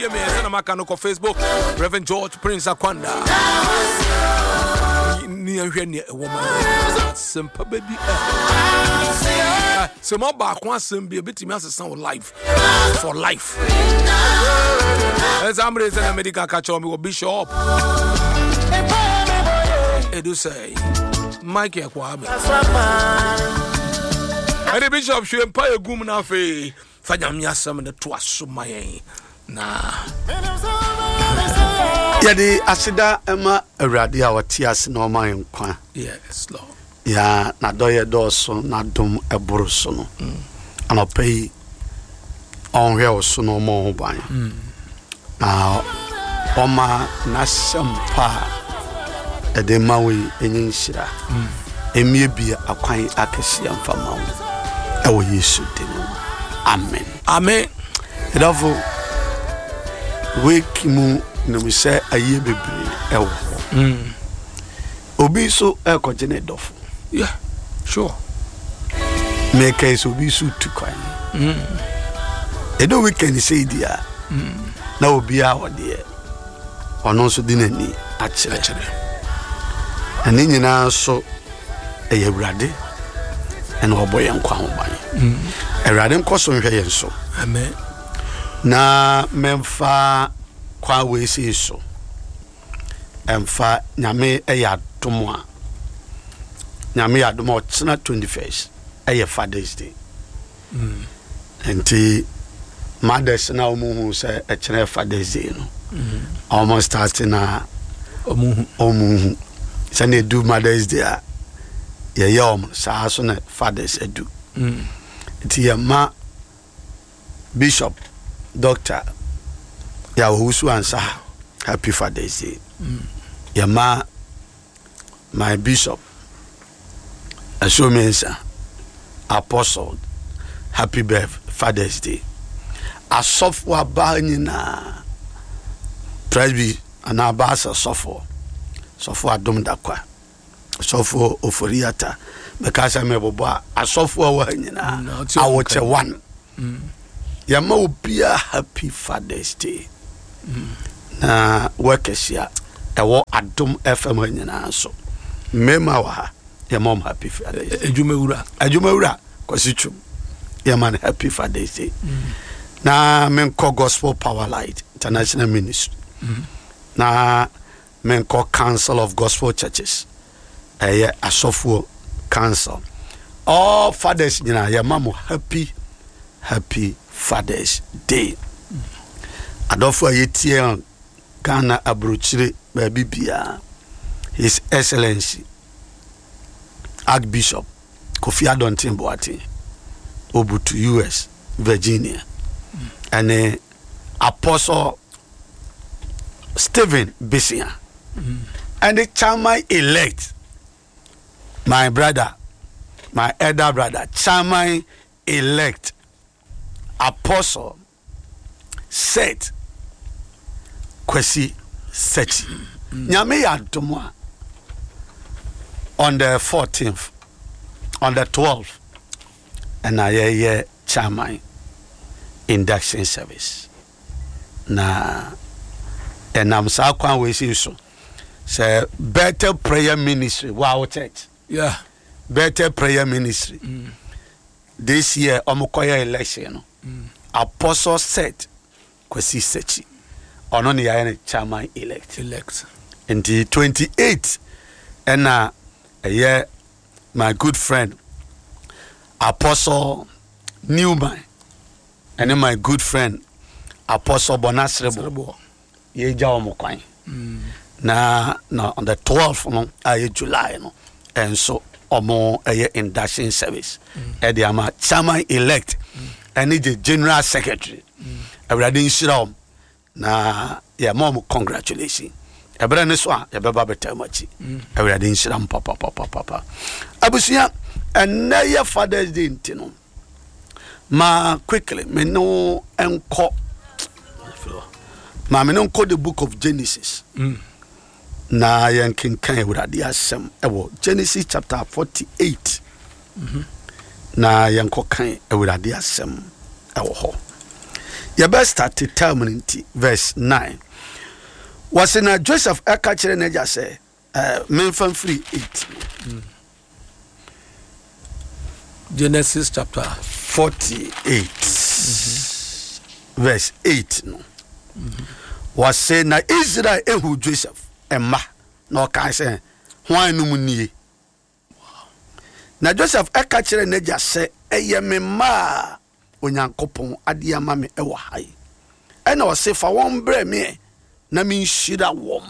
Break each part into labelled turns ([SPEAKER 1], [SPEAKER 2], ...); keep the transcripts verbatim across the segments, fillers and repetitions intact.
[SPEAKER 1] me and I'm on Facebook. Reverend George Prince Akwanda. Near here, a woman. Simple baby. So my back wants to be a bit of sound life for life. As I'm raising a medical catch on me will be sharp. I do say, Mike Yakwame. And the bishop should empire Gumna Fe. Fanyamia some the twas my nah.
[SPEAKER 2] Yadi asida ema awurade a wati ase na oma nkwa.
[SPEAKER 1] Yes, Lord.
[SPEAKER 2] Ya na doye doso na dum eburu so no. Anopai onhwe oso no mo ho ban. Na oma na sempa edemawi enyinsira. Emie bia akwan akese amfama wo. Ewo Yesu dinu. Amen.
[SPEAKER 1] Amen.
[SPEAKER 2] Therefore, wake mu no we say aye bebre ewo.
[SPEAKER 1] Mm.
[SPEAKER 2] Obi so e ko jene dofo.
[SPEAKER 1] Yeah. Sure.
[SPEAKER 2] Make us obi so to kwan.
[SPEAKER 1] Mm.
[SPEAKER 2] E do we can say dia.
[SPEAKER 1] Mm.
[SPEAKER 2] Na obi a wode e. Ono so dinani akire.
[SPEAKER 1] Akire.
[SPEAKER 2] Ani nyina so e yewrade. And oboy and kwa ban. A radin koso nhwe so.
[SPEAKER 1] Amen.
[SPEAKER 2] Na memfa kwa we si so. Emfa nyame eya domo a. Nyame ya domo tsena twenty-first. Eye Father's Day.
[SPEAKER 1] Mm.
[SPEAKER 2] Enti mothers na omu say e kire Father's Day no. Mm. Almost starting na
[SPEAKER 1] omu
[SPEAKER 2] omu. Say na do Mother's Day a. Ya yom sa so na fathers edu.
[SPEAKER 1] Mm.
[SPEAKER 2] Ti ya ma bishop doctor ya husu ansa happy Father's Day.
[SPEAKER 1] Mm.
[SPEAKER 2] Ya ma my bishop Ashomensa apostle happy birth Father's Day. Asofo aba nyina presby anabasa sofo sofo adom dakwa sofo oforiata because I'm able to asofo awa nyina awoche one. Mm. Yama obia happy Father's Day. Mm. Na workers ya ewo adom F M nyina so mema wa ha yama happy Father's Day.
[SPEAKER 1] Ejumewura
[SPEAKER 2] ejumewura kwasichum yama happy Father's Day. Mm. Na menko Gospel Power Light International Ministry. Mm. Na menko Council of Gospel Churches. Eh, a software council. All fathers, you know, your mama happy, happy Father's Day. Adolfo Yetian Ghana Abruchiri baby bia. His Excellency Archbishop Kofi Adontin Boateng Obutu U S Virginia. Mm. And uh, Apostle Stephen Bisia. Mm. And the chairman elect my brother, my elder brother, chairman elect, Apostle Seth Kwesi Sechi. Nyame ya domwa on the fourteenth, on the twelfth, and I hear chairman induction service. Na and I'm sa kwan we see so. Say Better Prayer Ministry, wow church.
[SPEAKER 1] Yeah.
[SPEAKER 2] Better Prayer Ministry. Mm. This year, Omokoya election. Mm. Apostle Seth Kwesi Sechi. Ononi ya chairman elect.
[SPEAKER 1] Elect.
[SPEAKER 2] In the twenty-eighth, and uh, a year, my good friend, Apostle Newman, and then my good friend, Apostle Bonasrebo. Ye ja Omokoya. Mm. Na na on the twelfth, no, uh, July, no. And so omo a induction service e dey am chairman elect and the general secretary everybody shira na ya mom congratulations ebere ne so a ya beba better much everybody shira papa papa papa abusia and na Father's Day ntino ma quickly me no enko ma me no enko the book of Genesis. Mm. Na yankin kan ewurade asem ewo Genesis chapter forty-eight. Mhm. Na yanko kan ewurade asem ewo ho. Your best start to tell me verse nine. Was in a Joseph a catcher and I say, uh, men from free eight. Mm.
[SPEAKER 1] Genesis chapter
[SPEAKER 2] forty-eight, mm-hmm. verse eight. No, mm-hmm. Was saying na Israel ehu Joseph Emma no can say why no money. Na Joseph a catcher and I say, eye me ma onyankopon ade ama me e wo hai. E na o say fa won bre me na me nhyira wom.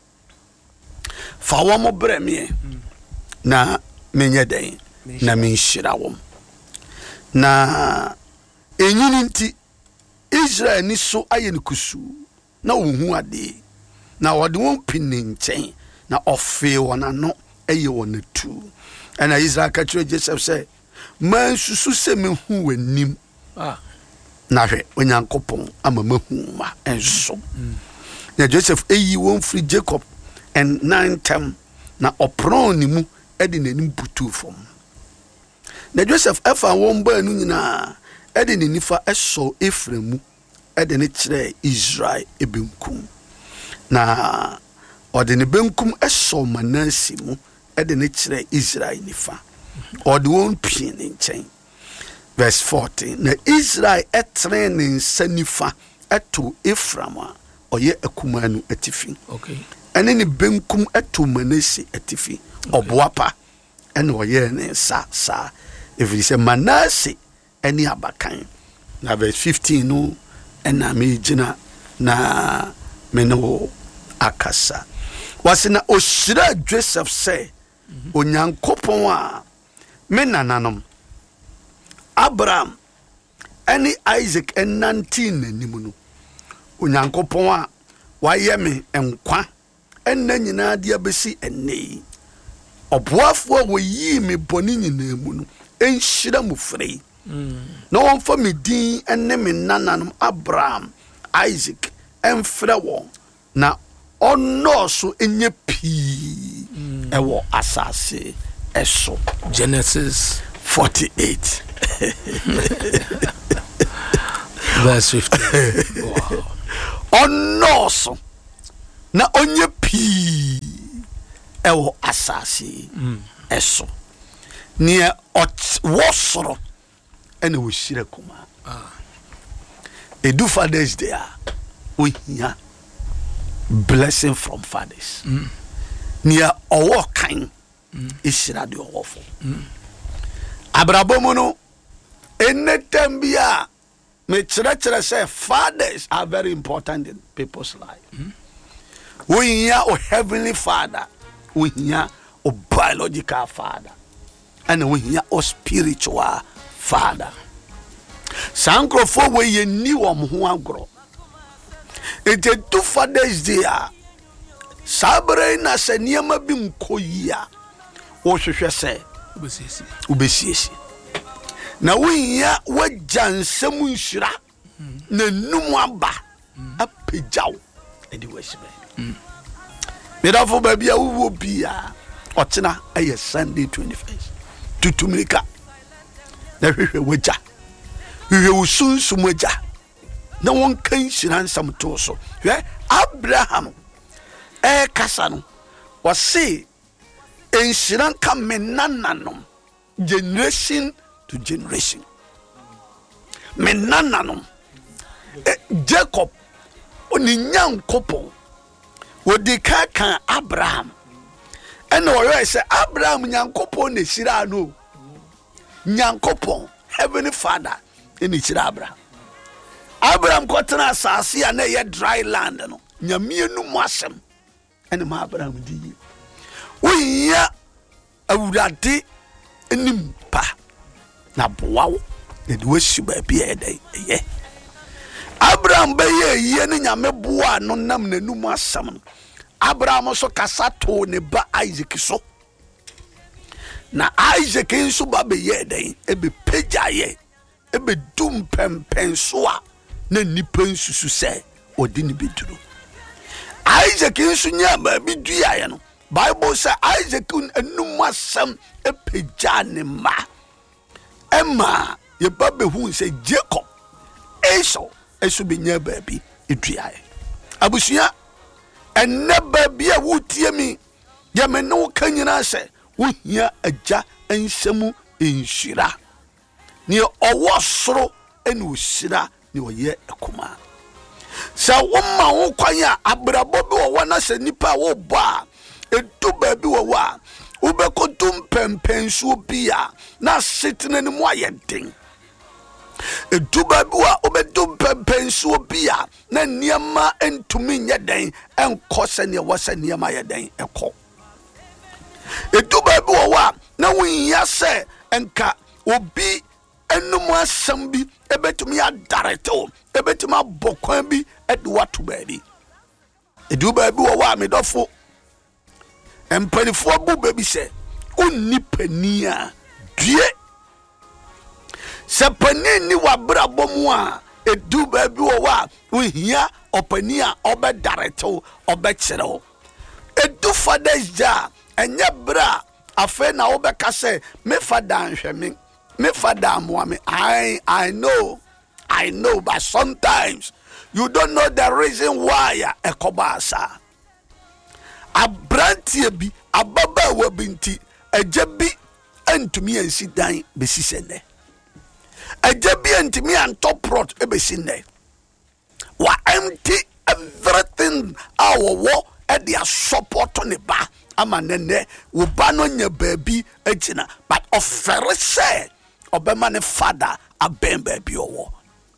[SPEAKER 2] Fa won bre me na me nye den. Na me nhyira wom. Na enyini nti Israel ni so aye ne kusu na wohu ade na wode won pini nchen na ofe wona no eye wona tu. And Israel ka kire Joseph say man susu se me hu wanim. Ah. Na hwe onyankopon ama mahu ma enso. Na Joseph eyi won free Jacob and nine term na opron ni mu e de nanim butu fom. Na Joseph efa won ba nu nyina e de ne nifa eso Ephraim mu e de ne kire Israel ebenkum. Na ode ne benkum eso Manasseh mu e de ne kire Israel nifa. Ode won pie ne nchen. Verse fourteen. Na Israel etre ne sanifa eto Ephraim a oye akumanu atifi. Okay. Ene ne benkum eto Manasseh atifi. Oboapa ene oye ne sa sa. If you say Manasseh ene abakan. Na verse fifteen no ena me gina na meno akasa. Wasina oshira Joseph say onyankopon a me nananom Abraham any Isaac and nineteen nimuno onyankopon a waye me enkwa enna nyina de abesi enne oboafo wo yi me boni nyina mu no enhyira mu frei no won fa me din enne me nananom Abraham Isaac enfra wo na ono so enye pii ewo asase eso.
[SPEAKER 1] Genesis
[SPEAKER 2] forty-eight
[SPEAKER 1] verse fifteen. Wow.
[SPEAKER 2] Ono so na onye pii ewo asase mm. eso ne ot wosoro ene wo shire kuma. Ah. Edu Father's Day we hear blessing from fathers. Mm. Near owo kan ishira de owofo. Abrabom no enetem bia me chere chere say fathers are very important in people's life. Mm. We hear o heavenly father, we hear o biological father, and we hear o spiritual father. Sankrofo we ye ni wom ho agro. It is two Fathers Day. Sabre na se niema bi nkoyi a wo hwehwe se ubesiesi ubesiesi na winya wajansam nhyira na num aba apejaw edi wasibe medafo ba bia wo bia otena aye Sunday twenty-first tutumrika na hwehwe waja hwehwe usunsum waja na won kan hyiran sam to so hwe Abraham e kasa no wase enhyiran ka menananom generation to generation menananom e, Jacob oni nyankopon wodi ka kan Abraham ene oyo se Abraham nyankopon ne hyira no nyankopon heavenly father ene hyira Abraham Abraham kotena asase ya na ye dry land no nyame nu mu asem ene ma Abraham di we ya awurade enim pa na boawo e de wasi ba bia e dai ye Abraham be ye ye ne nyame boa no nam na nu mu asem no Abraham so kasa to ne ba Isaac so na Isaac nso ba be ye dai e be peja ye e be dum pempen so a na nipa nsusu se odi ni beduru Isaac nso nya ba bi dua ye no Bible say Isaac enum asem epeja ne ma Emma ye ba be hu say Jacob Esau eso benya baabi eduae abusua enne baabi a wotie mi ye me no kanyina se wo hia agya ensemu enhyira ne owo soro ene osira ne oye ekoma sa wo ma wo kwan a abrabo bi wo wana se nipa wo ba edu baabi wo wa wo be kodum pempensu bia na setena ne mu ayeden edu baabi wa wo be dum pempensu bia na niema entumi nyeden enko se ne wo se niema yeden ekọ edu baabi wo wa na wo hia se enka obi enum asam bi ebetumi adareto ebetumi abokwan bi edwa to baabi edu baabi wo wa medofo empanifo bu baabi se onni pani a due se pani ni wabrabɔ mu a edu baabi wo wa wo hia opani a obedareto obekyerew edu fathers ja enye bra afa na obeka se me father nhwe me me father moame i i know I know, but sometimes you don't know the reason why ekobasa abrantie bi ababa wa binti ejebi entumi ansi dan besisene ejebi entumi antoprot ebesine wa empty everything awowo e dia support ne ba amanene wo ba no nya baabi agina but ofere say obema ne father abem baabi owo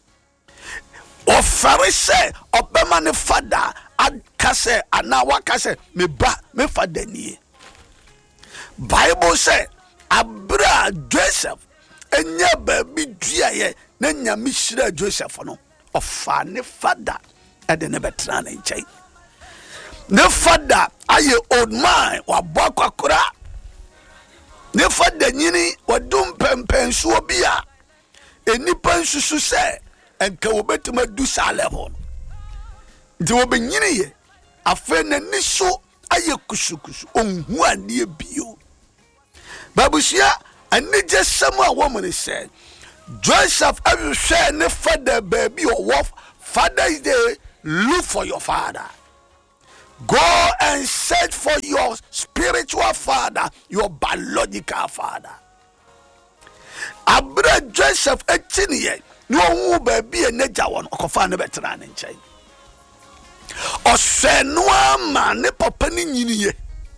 [SPEAKER 2] ofere say obema ne father akase ana wakase me ba me father nie Bible say abra Joseph enya baabi duaye na nyame hira Joseph no ofa ne father ede ne betra na nchai ne father aye old man wa bokwakura ne father nyini wadum pempenso bia enipa nsusu se enka wobetuma du sa level nti wobenyini ye afa na niso aye kusukusu onhu ade bio babushia anije samu a woman said Joseph have share ne father baby or wolf Father's Day look for your father. Go and search for your spiritual father, your biological father. Abra Joseph echiniye no baby e neja won okofa ne betena ne nchen. Osenua ma ne papa ni nyiniye.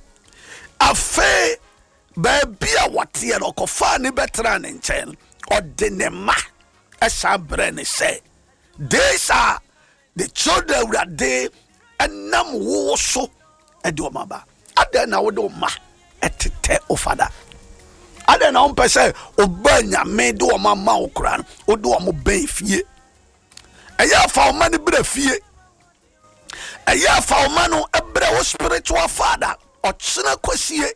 [SPEAKER 2] Afe baby a watie okofa ne betena ne nchen. Odenema esa brene say these are the children that they and nam wo so edomaba adena wo do ma etete o father adena on pese obanya me do ma ma okran o do mo ben fie eya fa o ma ne bra fie eya fa o ma no ebra wo spiritual father o chena kwasie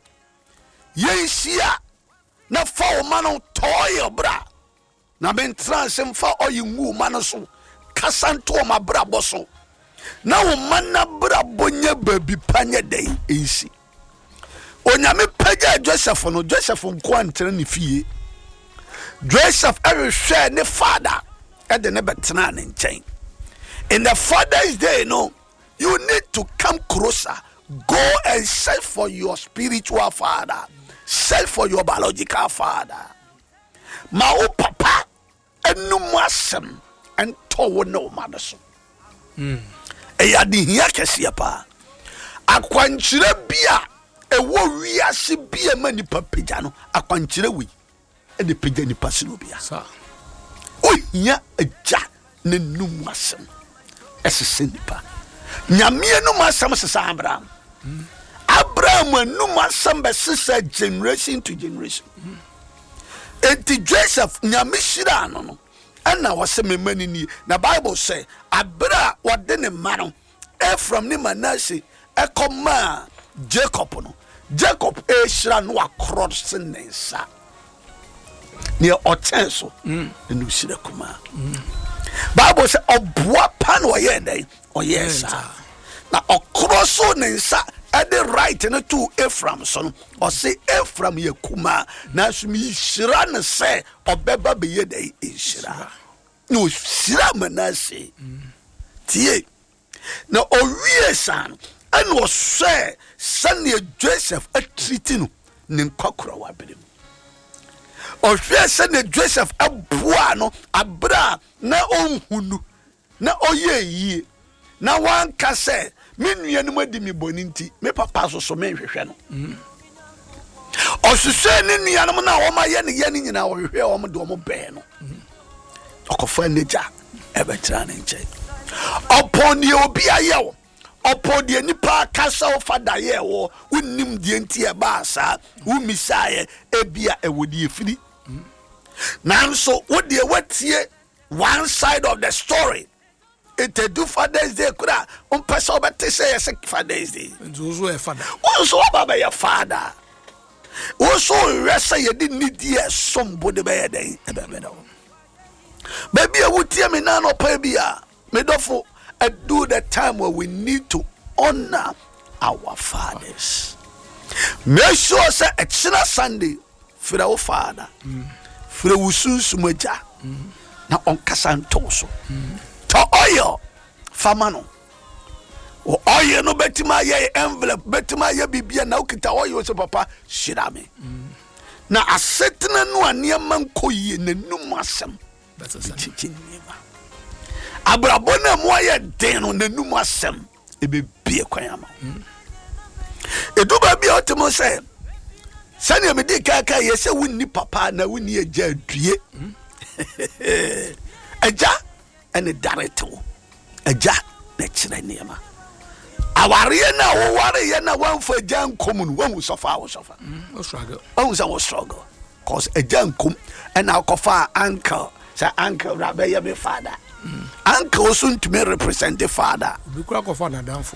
[SPEAKER 2] yensia na fa o ma no toy bra na ben transem fa o yinwu ma no so kasanto ma bra boso na wo manna bra bonya babi panye dai ensi onyame pagya Joseph no Joseph nko antere ne fie Joseph ever share ne father e de ne betena ne nchen in the Father's Day no you need to come closer go and search for your spiritual father search for your biological father ma o papa enu masem and to no madaso mm eya di hia kese pa akwankyere bia ewo wiase bia mani papeja no akwankyere wi e de peja ni pasino bia sa o hia eja ne num asem esese nipa nyame enum asem sesa Abraham mm. Abraham enum asem be sesa generation to generation mm. Enti Joseph nyame shira no no ana wase memani ni na Bible say abra wode ne mano Ephraim ni Manasseh ekoma Jacob no Jacob e shira no across nensa ne otenso mm enu shira kuma mm. Bible say oboa pan oye den oye sa na across nensa at the right no to Ephraim so or say Ephraim ye kuma na sumi shira ne say obeba be ye dey shira no shira Manasseh tie na owie san and was say Sunday Joseph a treating nin kokora wa bedem o hwe Sunday Joseph aboa no abra na onhunu na oye yie na wan ka say me nua no madi mi boninti me papa so so me hwehwe no o hwehwe ne nua no na wo ma ye ne ye ne nyina wo hwehwe wo mo do mo be no okofa neja e be tra ne nche upon the obi ayewo upon the nipa kasa of father ye wo unim die nti e ba sa u misaye ebia e wodi efiri nanso wo de watie one side of the story it do Father's Day kura on person obete say yes Father's Day
[SPEAKER 1] nzo e father
[SPEAKER 2] so baba your father wo so resa ye di need ye somebody be den e be be do baby e wutie me na no pa bia me dofo I do the time where we need to honor our fathers. Make sure say it's not Sunday for our father. For the usun sumeja. Na on kasantoso. To oil famano. O oil no betima ye envelope betima ye bibia na ukita oil so papa shirame. Na asetna no aniema nkoyi na num asem.
[SPEAKER 1] That's a Sunday.
[SPEAKER 2] Abrabona moye den on the num asem e be bie kwan ama. E do ba bia otimo say sane me di kaka ye se wonni papa na wonni eja adue. Eja ene directo. Eja na kire niema. Aware na wo ware ye na wanfo eja nkom no wan sofa wo sofa.
[SPEAKER 1] O struggle.
[SPEAKER 2] O so wo struggle. Cause eja nkom and akofa uncle. Say uncle rabbe ye me father. Uncle soon to me represent the father.
[SPEAKER 1] We could go for na danfo.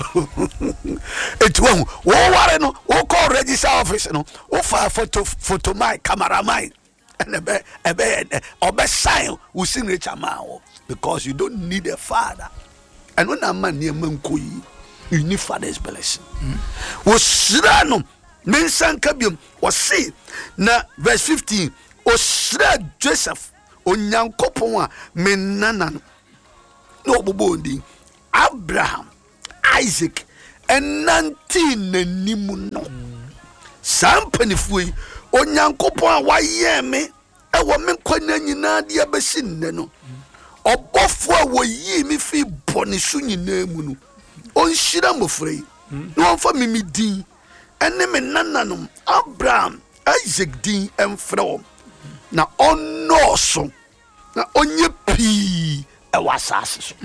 [SPEAKER 2] It won't. Wo ware no, wo call register office no. Wo fa photo photo my camera my. And ebe ebe obe sign we signature ma because you don't need a father. And when a man near mankoyi, you need father's blessing. Wo sra no mensan kabium wo see na verse fifteen. O sra Joseph onyankopon a menana no bobondi Abraham Isaac and nineteen nanimu no sampanifui onyankopon a waye me e wo me kwana nyina de abesi nne no obofo a wo yi mi fi boni su nyina mu no onhira mofrei no onfa mimi din ene me nananom Abraham Isaac din emfro na onoso na onye pi e wasase so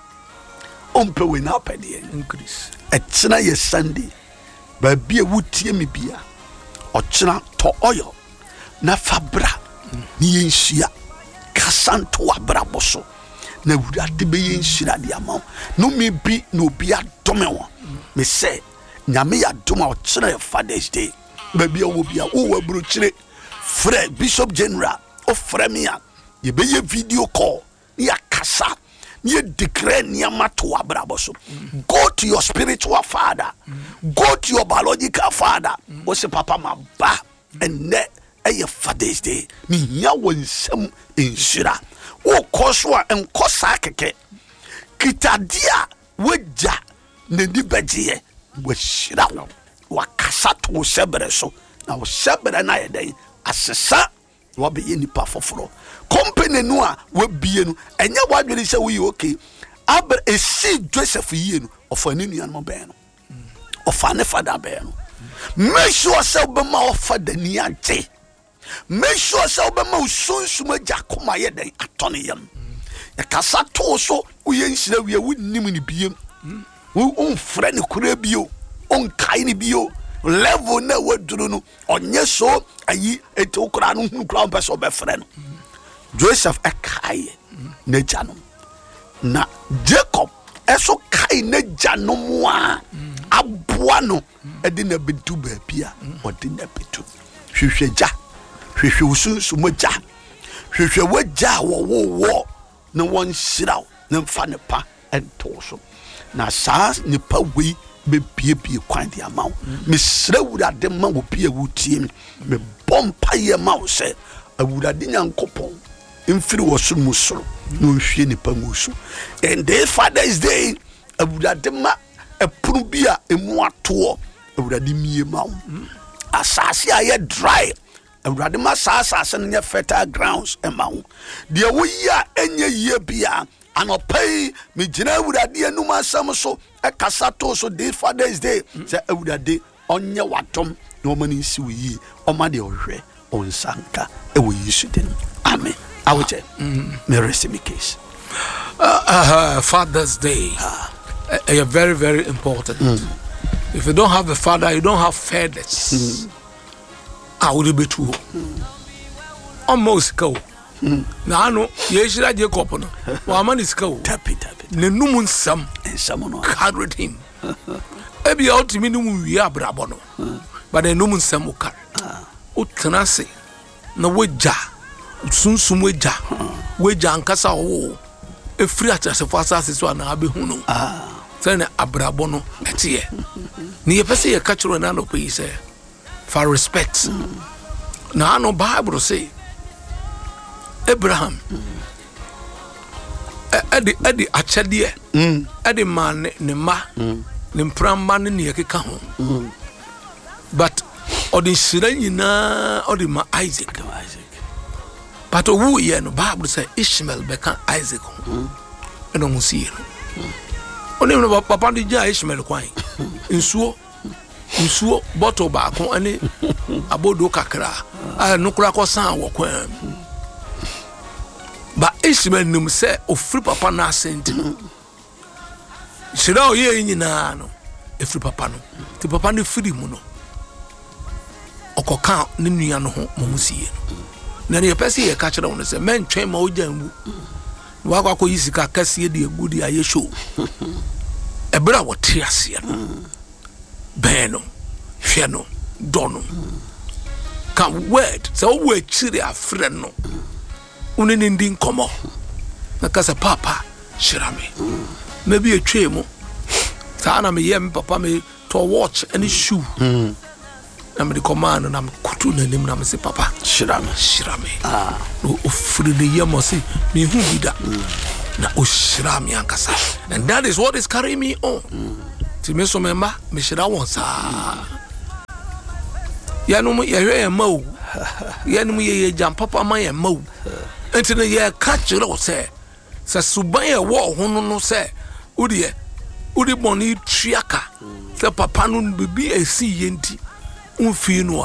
[SPEAKER 2] ompe we na pede
[SPEAKER 1] Increase.
[SPEAKER 2] Etsena ye Sunday ba bia wutie me bia ochena to oil na fabra ni yensia kasanto abra boso na wurade be yensia de ama no me bi no bia dome won me say nyame ya doma ochena Father's Day ba bia wo bia wo waburu kire Fred Bishop General of Fremia ye be ye video call ya kasa ye declare nyama to abraboso. Go to your spiritual father, go to your biological father. O se papa ma ba and ne a Father's Day mi nya won sem insira wo koso a enkosa keke kitadia weja ne di beje we shira wa kasa to sebre so na wo sebre na ye den asesa wo be ye nipa foforo company no a wo bie no enye wa dwere se we okay aber e si Joseph yie no ofani nuan mo ben no ofane father ben no make sure say be ma ofada ni age make sure say be ma usunsuma jakoma ye den atone yam e kasa to so wo ye nsira we wonnim ni biem wo on frɛ ne kura bio on kai ni bio level na waduru no onye so ayi eto kura no hu kura person be frɛ no Joseph a kai na janom na Jacob eso kai na janom a aboa no edi na bedu ba bia odi na bedu hwehweja hwehwe usunsu moja hwehwe waja wo wo wo na won shiraw na mfa ne pa ento so na sa ne pa we be bie bie kwan dia mawo me sra wurade ma wo bie wutie me bompa ye mawo se awurade nyankopon mfiri wo so musoro no nhwie nipa nguso. And this Father's Day awurade ma epuru bia emu ato awurade mie ma wo. Asase aye dry awurade ma asase no fertile grounds ema wo. De wo yi a enye yie bia anopai me gina awurade anum asam so ekasa to so this Father's Day say awurade onye watom no mani si wo yi o ma de ohwe on sanka e wo yi su den. Amen. I will tell you. May rest in case.
[SPEAKER 1] Uh, uh, Father's Day. Ah. Uh, uh, very, very important. Mm. If you don't have a father, you don't have fathers. I will be true. Almost go. Now I know. Yes, I did couple. One man is go.
[SPEAKER 2] Tap it, tap it.
[SPEAKER 1] The numun some
[SPEAKER 2] and someone
[SPEAKER 1] carried him. Maybe ultimately we are brabono, but the numun some will carry. Utanase. No wager. Sunsum weja weja ankasa wo efiri atase fasase so na abehunu ah sene abrabo no etie ni ye pese ye ka kiro na no pe say for respect na no Bible say Abraham edi edi achade mm edi man ne ma ne mpramma ne ne yekeka ho but odi shira nyina odi ma Isaac Isaac. But who ye no Bible say Ishmael become Isaac. And on see you. Only no papa di ja Ishmael kwan. Nsuo nsuo bottle ba kon ani abodo kakra. Ah no kura ko san wo kwan. Ba Ishmael num say ofri papa na asenti no. Shira o ye nyina no. Efri papa no. Ti papa no firi mu no. Okoka ne nua no ho mo musie no. Na ye pese ye ka kire won se men twen ma ojanwu wa kwa ko yisika kase de egudi aye show ebra wo te ase no beno hwe no dono ka word se o wo akire afre no uni ni ndi nkomo na kase papa shirame maybe etwe mu sa na me yem papa me to watch any shoe na me command na me kutu na nim na me say papa
[SPEAKER 2] shirame
[SPEAKER 1] shirame ah o ofri de yemo say me hu bida na o shirame ankasa and that is what is carrying me on ti me so memba me shira won sa ya no ye hwe ma o ya no ye ye jam papa ma ye ma o enti na ye ka kire o say say suban ye wo ho no no say udi e udi boni triaka say papa no bibi esi ye nti unfi no a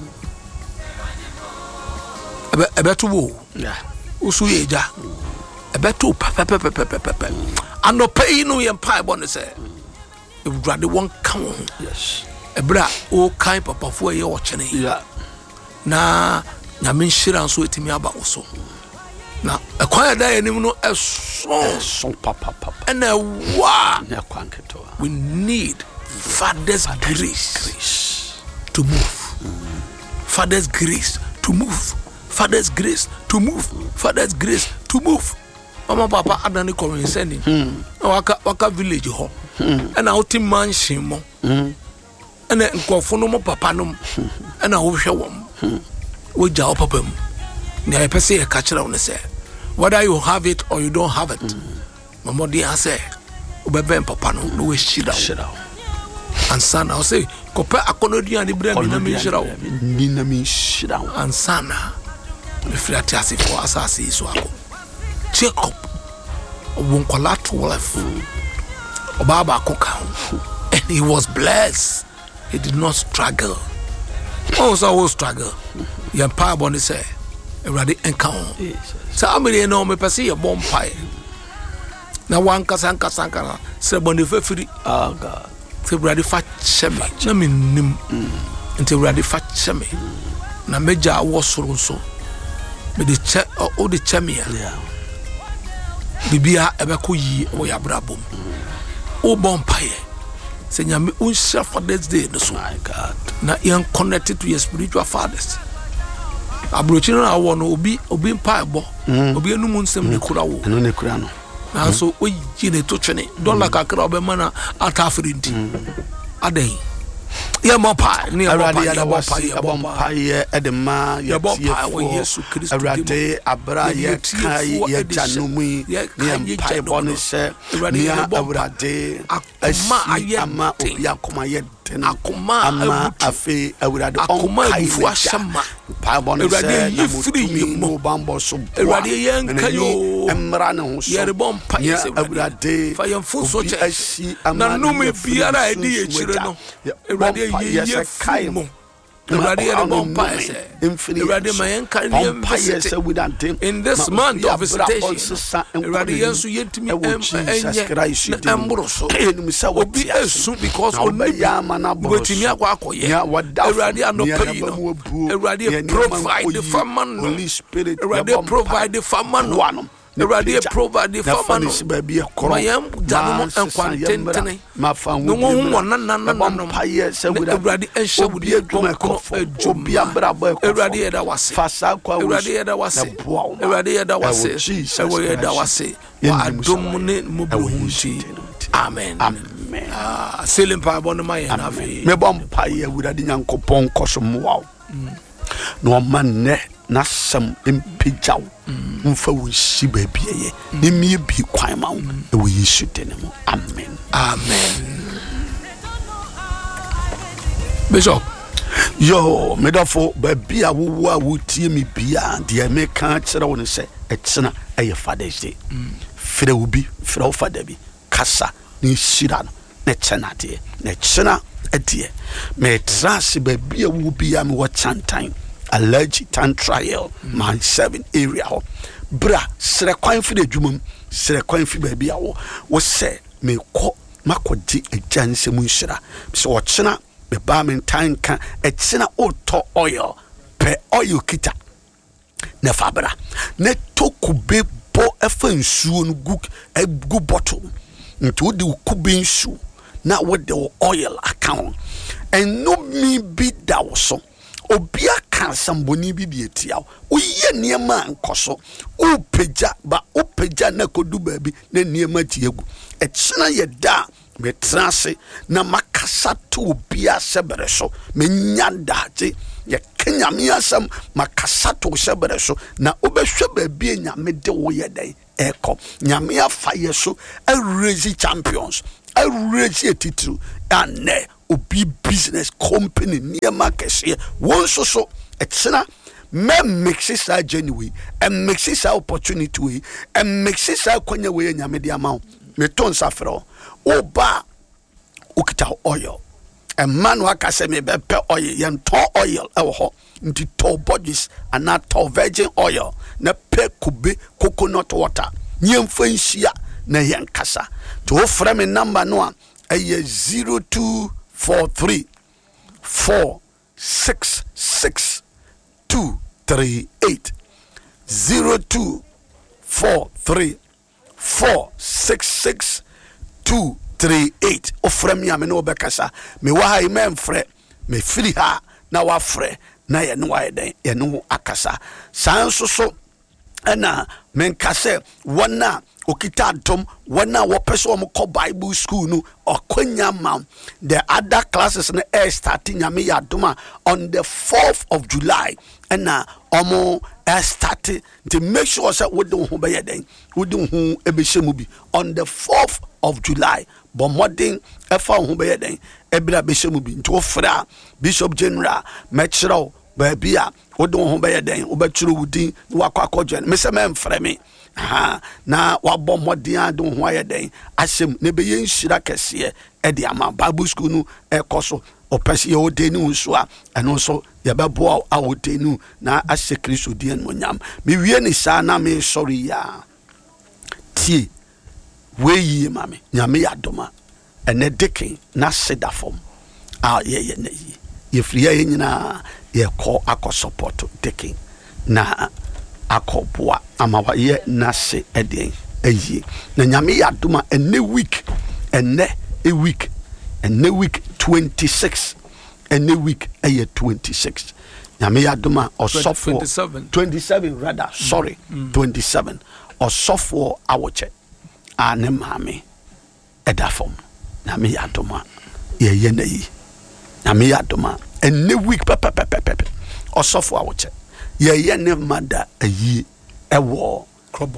[SPEAKER 1] ebe ebe to wo yeah usu ye ja ebe to papa papa papa papa ano pay no ye pai bon say e wurade won kan wo yes ebra o kan papa fo ye wo chene yeah na na men shira so etimi aba wo so na ekwan da ye nim no eso so papa papa and wa na kwan keto we need father's grace, grace. To move. Mm. Father's grace to move. Father's grace to move. Father's grace to move. Mama papa adani korin sending. Waka waka village ho. And out in mansion mo. And then nkofo no mo papa no. And I wo hwe wom. We ja papa mu. Na e pese e ka kire won say whether you have it or you don't have it. Mama dey say obeben papa no no we shira. Shira. And son I say kope akonodi ani bra mi na mi shira wo
[SPEAKER 2] ni na mi shira wo
[SPEAKER 1] and son me free atiase for asase so ako Jacob won kola twelve obaba akoka and he was blessed. He did not struggle. Also was struggle. Your pa boni say ready encounter so amere no me pese ye bompai na wan kasanka sankara se boni fefiri
[SPEAKER 2] oh God
[SPEAKER 1] February fa cheme na me nim until February fa cheme na meja wo soro so me de che o de cheme ya bibia ebeko yi wo ya brabom o bompaye se nyame un chef for this day no so my God na you connected to your spiritual fathers abrochi na wo no obi obi mpa ebo obi enum nsem ne kura wo
[SPEAKER 2] eno ne kura no
[SPEAKER 1] na so oyi ne to twene dollar kakra obema na atafrinti adai Yeah, more pie. Near
[SPEAKER 2] Already had a was a vampire at the ma, your
[SPEAKER 1] Yesu Christ.
[SPEAKER 2] Already Abra Yakai Yajanumi, near Pie Bonise, near Abrade, Asma Ama Yakuma Yet. Akuma afe awurade
[SPEAKER 1] akuma ebufu ashama awurade yi free mo
[SPEAKER 2] bambo so
[SPEAKER 1] awurade yenka yo
[SPEAKER 2] emra ne ho so
[SPEAKER 1] yere bom pa yese
[SPEAKER 2] awurade
[SPEAKER 1] fa yemfu so che na no me biara edi ye chire no awurade yi free mo awurade yere bom pa yese awurade ma yenka ne in this month of visitation awurade yensu yentimi enye na embro so obi esu because wetimi akwa akoye awurade anopayi no awurade provide for man awurade provide for man awurade provide for man mayam janu enkwantentene no won na na na na awurade enhye wudi adwuma obi abrabo awurade yeda wase awurade yeda wase awurade yeda wase awurade yeda wase wa adom ne mobuhunti amen
[SPEAKER 2] amen
[SPEAKER 1] ah selim pa bono maye na fe
[SPEAKER 2] me bom pa ye awurade nyankopon kosom wow no man ne na sam impijaw mfa wo si ba biye ne mi bi kwan ma wo e wo yesu denemo amen
[SPEAKER 1] amen Bishop
[SPEAKER 2] yo medafo ba bia wo wa wo tie mi bia de me kan kire wo ne se e kina e ye Father's Day fere wo bi fere wo fada bi kasa ni shira no ne kina de ne kina adie me trase ba bia wo bia me wo chantan allergic tan trial man seven area ho bra sere kwan fi de dwumam sere kwan fi ba bia wo wo se me ko makodi agyanse mu nhira so wo kina be ba men tanka etina auto oil pe oil kita na fabra ne tokube bo efa nsuo no gu egu bottle nto de kube nsu na wo de oil account eno mi bi da wo so obia kan samboni bi bi etia wo ye niema nkoso o peja ba o peja na kodu ba bi na niema tiegu etina ye da me trase na makasa to bia sebere so me nyanda je ye kenya mi asam makasa to sebere so na obehwe ba bia nyame de wo ye den eko nyame afa ye so a raise champions a raise title ane obi business company niema kese won so so etina me mix it sa genuine and mix it sa opportunity we and mix it sa kwanya we nyame de ama me ton safro oba ukita oil a man waka se me be oil yen to oil e wo ho nti to bodies and not to virgin oil na pe kube coconut water nyem fanhia na yen kasa to ofra me number no a e zero two four three four six six two three eight zero two four three four six six two three eight ofra me ame no bekasa me wa ha me mfre me firi ha na wa frɛ na ye no wa den ye no akasa san so so na men kase wana okita dom wana wo person mo ko Bible school no okonya ma the other classes na air starting nyame ya doma on the fourth of July na omo air starting to make sure say we don ho be ye den we don ho e be shemu bi on the fourth of July but modern efa ho be ye den e bra be shemu bi nto fra Bishop General mechiro ba bia we don ho be ye den we be chiro wudin wa kwa akɔgye me se me mfrɛ me ha na wabɔ modern adon ho ye den asem ne be ye nhira kɛse e de ama Bible school no e kɔso opesi ye odeni nso a ɛno nso ye bɛboa a odeni na asɛ Kristo dien mo nyam me wie ni sa na me sorry ya tie we yi mame nyame ya doma ene deken na seda fom a ye ye na yi ye free ye nyina ye call akọ support deken na akọboa ama wa ye na se eden ayi na nyame ya doma ene week ene a week ene week twenty-six ene week aye twenty-six nyame ya doma osofo twenty-seven rather sorry mm. twenty-seven osofo awoche ane mame edafom na me yadoma ye ye na yi nyame yadoma ene week pepe pepe pepe osofo awoche ye ye ne mada ayi ewo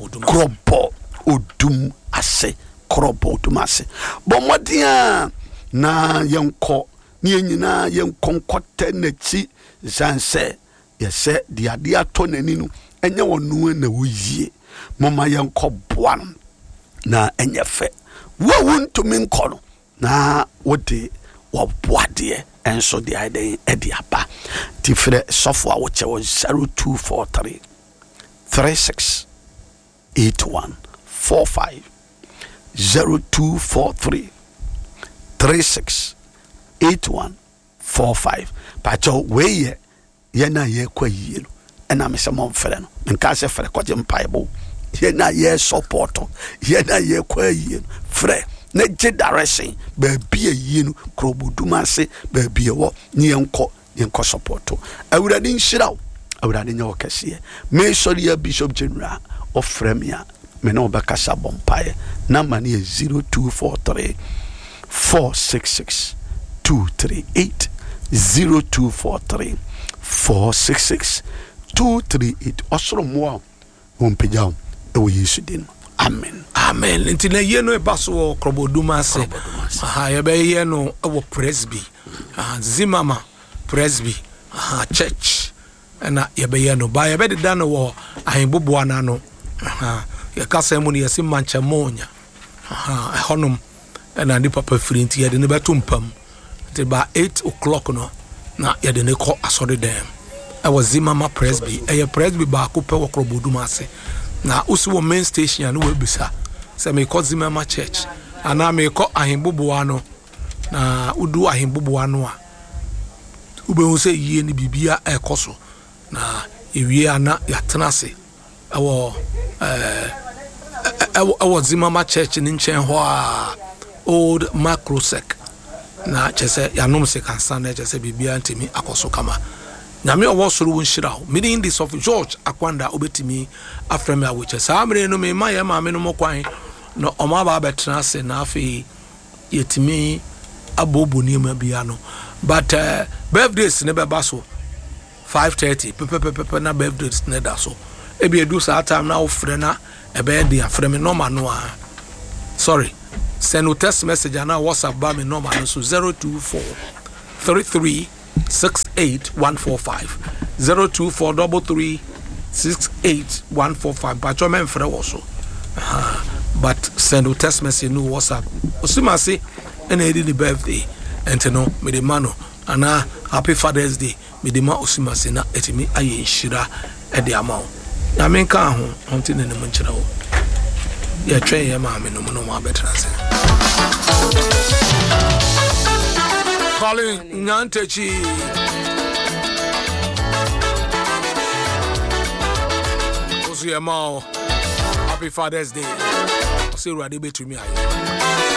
[SPEAKER 2] krobo odum ase krobo odum ase bo modia na yenko ni nyina yenko nkote na chi zanse yese dia dia to nani no enye wonu na woyie moma yenko boa na enye fe wo wonto min kono na wode wo boade enso de ide ediaba tifre sofo a wo che zero two four three three six eight one four five zero two four three three six eight one four five pacho weye ye na ye kwa yie no ena me se mo mfere no nka se fere kwaje mpaibo ye na ye support ye na ye kwa yie fre na je direction ba bia yie no kroboduma se ba bia wo ni enko enko support awurade nhira awurade nya okese me sori ya Bishop General of Fremia me no ba kasa bompae na mani zero two four three four six six two three eight zero two four three four six six two three eight osoro mo won pejao e wo Yesu din amen
[SPEAKER 1] amen ntina ye no e baso kroboduma se ha ye be ye no e wo presby zimama presby ha church na ye be ye no ba ye be de no wo ahembobo ana no ha ye kasa mu ne yesi mancha monya ha honum na ndi papa frinti ye de ne betumpam te ba eight o'clock no na ye de ne ko asode dem e wo zimama presby e ye presby ba ko pe wo kroboduma se na usi wo main station no we bisa se me ko zimama church ana me ko ahembobo ano na udu ahembobo ano a ube hu se yie ni bibia ekoso na ewie ana yatenase ewo eh ewo ewo zimama church ni nchen ho a old macrosec na chese yanom se kansa na chese bibia ntimi akoso kama nyame owo soro won hira ho me in this of George Akwanda obetimi aframe a weche sa amre no me ma ye ma me no mokwan no oma ba betenase na afi yetimi abobo ni ma bia no but uh, birthdays ne beba so five thirty pepe pepe na birthdays ne da so e bi edu sa time na ofre na e be dey afre me normal no a sorry send a text message na WhatsApp ba me normal no so zero two four three three six eight one four five zero two four three three six eight one four five but your man frɛ wo so but send a text message no WhatsApp osima se ena edi the birthday ente no me de mano ana happy Father's Day me de ma osima se na etimi aye nhira e de ama wo na me nka ho onti ne mu nkyira wo ye twen ye ma me no no ma betra se calling Nyantechi Osi Emao happy Father's Day. I say ready to me.